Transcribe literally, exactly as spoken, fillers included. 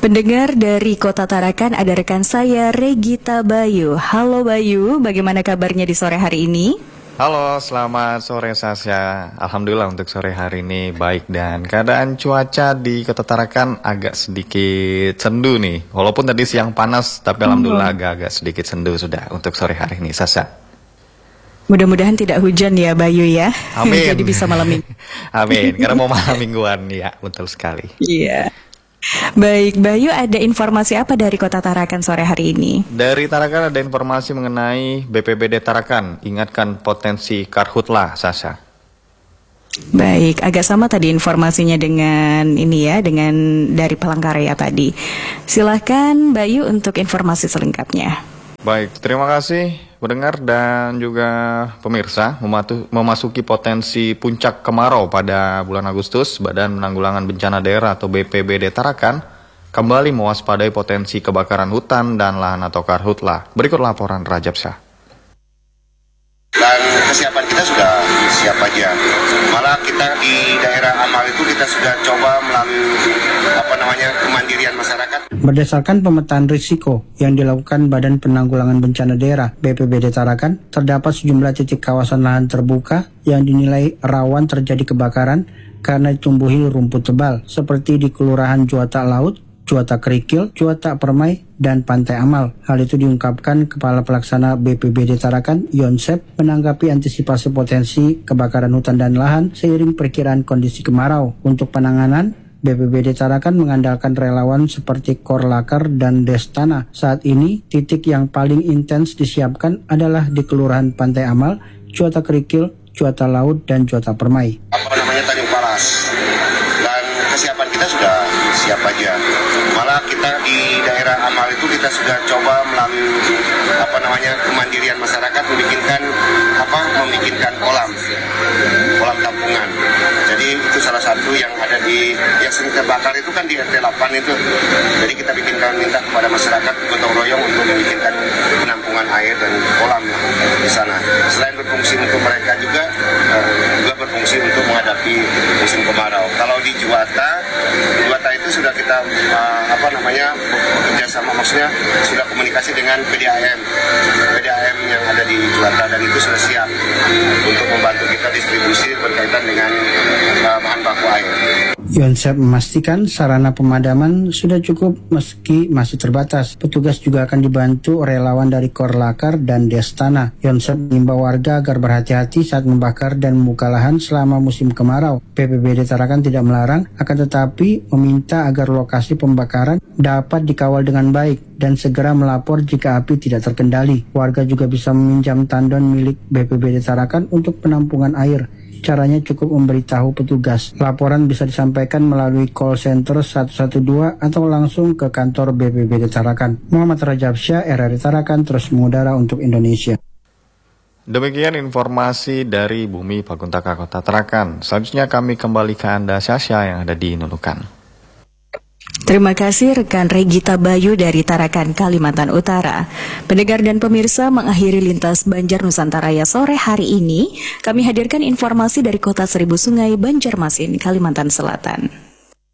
Pendengar dari Kota Tarakan, ada rekan saya Regita Bayu. Halo Bayu, bagaimana kabarnya di sore hari ini? Halo, selamat sore Sasha. Alhamdulillah untuk sore hari ini baik, dan keadaan cuaca di Kota Tarakan agak sedikit sendu nih. Walaupun tadi siang panas, tapi alhamdulillah agak-agak sedikit sendu sudah untuk sore hari ini, Sasha. Mudah-mudahan tidak hujan ya Bayu ya. Amin. Jadi bisa malam minggu. Amin, karena mau malam mingguan ya, betul sekali. Iya. Baik, Bayu, ada informasi apa dari Kota Tarakan sore hari ini? Dari Tarakan ada informasi mengenai B P B D Tarakan, ingatkan potensi karhutlah, Sasha. Baik, agak sama tadi informasinya dengan ini ya, dengan dari Palangkaraya tadi. Silahkan Bayu untuk informasi selengkapnya. Baik, terima kasih pendengar dan juga pemirsa. Mematu, memasuki potensi puncak kemarau pada bulan Agustus, Badan Penanggulangan Bencana Daerah atau B P B D Tarakan kembali mewaspadai potensi kebakaran hutan dan lahan atau karhutlah. Berikut laporan Rajab Syah. Dan kesiapan kita sudah siap aja. Malah kita di daerah amal itu kita sudah coba melalui apa namanya kemandirian masyarakat. Berdasarkan pemetaan risiko yang dilakukan Badan Penanggulangan Bencana Daerah B P B D Tarakan, terdapat sejumlah titik kawasan lahan terbuka yang dinilai rawan terjadi kebakaran karena ditumbuhi rumput tebal, seperti di Kelurahan Juwata Laut, Juwata Kerikil, Juwata Permai, dan Pantai Amal. Hal itu diungkapkan Kepala Pelaksana B P B D Tarakan, Yonsep, menanggapi antisipasi potensi kebakaran hutan dan lahan seiring perkiraan kondisi kemarau. Untuk penanganan, B P B D Tarakan mengandalkan relawan seperti Korlakar dan Destana. Saat ini, titik yang paling intens disiapkan adalah di Kelurahan Pantai Amal, Juwata Kerikil, Juwata Laut, dan Juwata Permai. Apa namanya Tanjung Palas. Dan kesiapan kita sudah siap aja. Malah kita di daerah amal itu kita sudah coba melalui apa namanya kemandirian masyarakat membikinkan apa membikinkan kolam kolam tampungan. Jadi itu salah satu yang ada di yang sering terbakar itu kan di R T delapan itu. Jadi kita bikinkan minta kepada masyarakat gotong royong untuk membikinkan penampungan air dan kolam di sana. Selain berfungsi untuk mereka juga eh, juga berfungsi untuk menghadapi musim kemarau. Kalau di Juwata, Juwata itu sudah kita uh, apa namanya bekerja sama, maksudnya sudah komunikasi dengan P D A M P D A M yang ada di Juwata, dan itu sudah siap untuk membantu kita distribusi berkaitan dengan uh, bahan baku air. Yonsep memastikan sarana pemadaman sudah cukup meski masih terbatas. Petugas juga akan dibantu relawan dari Korlakar dan Destana. Yonsep mengimbau warga agar berhati-hati saat membakar dan membuka lahan selama musim kemarau. B P B D Tarakan tidak melarang, akan tetapi meminta agar lokasi pembakaran dapat dikawal dengan baik dan segera melapor jika api tidak terkendali. Warga juga bisa meminjam tandon milik B P B D Tarakan untuk penampungan air. Caranya cukup memberitahu petugas. Laporan bisa disampaikan melalui call center satu satu dua atau langsung ke kantor B P B D Tarakan. Muhammad Rajab Syah, R R I Tarakan, terus mengudara untuk Indonesia. Demikian informasi dari Bumi Paguntaka Kota Tarakan. Selanjutnya kami kembali ke Anda, Sasha, yang ada di Nunukan. Terima kasih rekan Regita Bayu dari Tarakan, Kalimantan Utara. Pendengar dan pemirsa, mengakhiri lintas Banjar Nusantara sore hari ini, kami hadirkan informasi dari Kota Seribu Sungai, Banjarmasin, Kalimantan Selatan.